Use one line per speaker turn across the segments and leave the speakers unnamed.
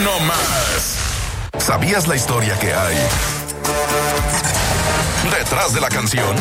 no más. ¿Sabías la historia que hay detrás de la canción?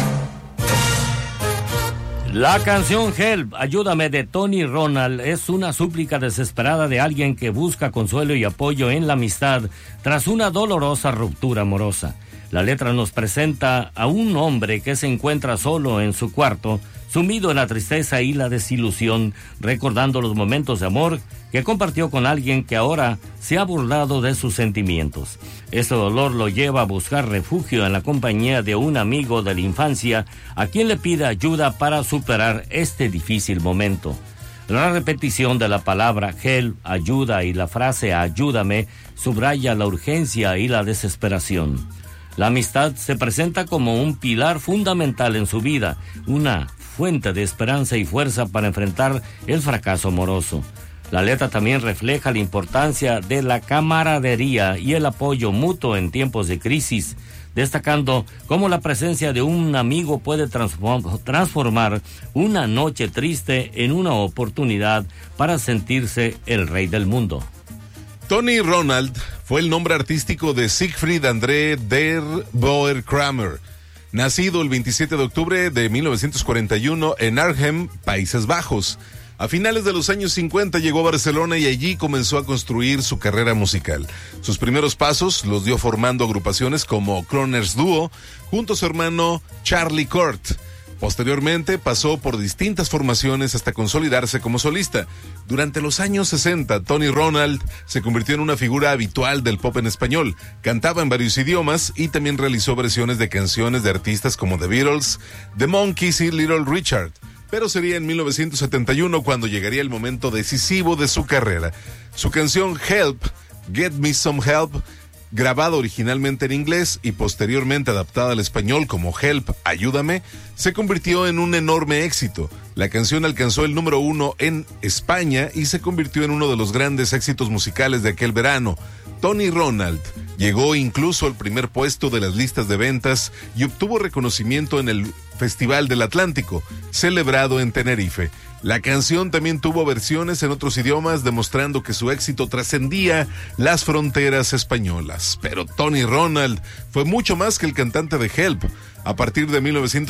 La canción Help, Ayúdame de Tony Ronald es una súplica desesperada de alguien que busca consuelo y apoyo en la amistad tras una dolorosa ruptura amorosa. La letra nos presenta a un hombre que se encuentra solo en su cuarto, sumido en la tristeza y la desilusión, recordando los momentos de amor que compartió con alguien que ahora se ha burlado de sus sentimientos. Este dolor lo lleva a buscar refugio en la compañía de un amigo de la infancia, a quien le pide ayuda para superar este difícil momento. La repetición de la palabra help, ayuda, y la frase ayúdame subraya la urgencia y la desesperación. La amistad se presenta como un pilar fundamental en su vida, una fuente de esperanza y fuerza para enfrentar el fracaso amoroso. La letra también refleja la importancia de la camaradería y el apoyo mutuo en tiempos de crisis, destacando cómo la presencia de un amigo puede transformar una noche triste en una oportunidad para sentirse el rey del mundo.
Tony Ronald fue el nombre artístico de Siegfried André der Boer Kramer, nacido el 27 de octubre de 1941 en Arnhem, Países Bajos. A finales de los años 50 llegó a Barcelona y allí comenzó a construir su carrera musical. Sus primeros pasos los dio formando agrupaciones como Kroners Duo junto a su hermano Charlie Kurt. Posteriormente pasó por distintas formaciones hasta consolidarse como solista. Durante los años 60, Tony Ronald se convirtió en una figura habitual del pop en español. Cantaba en varios idiomas y también realizó versiones de canciones de artistas como The Beatles, The Monkees y Little Richard. Pero sería en 1971 cuando llegaría el momento decisivo de su carrera. Su canción Help, Get Me Some Help, grabada originalmente en inglés y posteriormente adaptada al español como Help, Ayúdame, se convirtió en un enorme éxito. La canción alcanzó el número 1 en España y se convirtió en uno de los grandes éxitos musicales de aquel verano. Tony Ronald llegó incluso al primer puesto de las listas de ventas y obtuvo reconocimiento en el Festival del Atlántico, celebrado en Tenerife. La canción también tuvo versiones en otros idiomas, demostrando que su éxito trascendía las fronteras españolas. Pero Tony Ronald fue mucho más que el cantante de Help. A partir de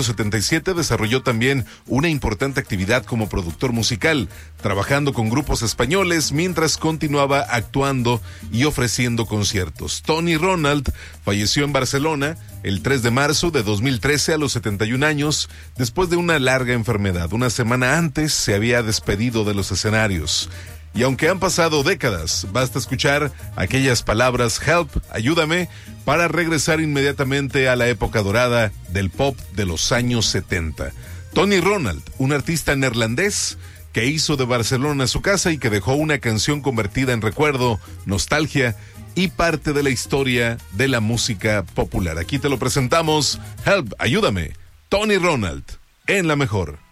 1977 desarrolló también una importante actividad como productor musical, trabajando con grupos españoles mientras continuaba actuando y ofreciendo conciertos. Tony Ronald falleció en Barcelona el 3 de marzo de 2013 a los 71 años, después de una larga enfermedad. Una semana antes se había despedido de los escenarios. Y aunque han pasado décadas, basta escuchar aquellas palabras Help, Ayúdame, para regresar inmediatamente a la época dorada del pop de los años 70. Tony Ronald, un artista neerlandés que hizo de Barcelona su casa y que dejó una canción convertida en recuerdo, nostalgia y parte de la historia de la música popular. Aquí te lo presentamos, Help, Ayúdame, Tony Ronald, en La Mejor.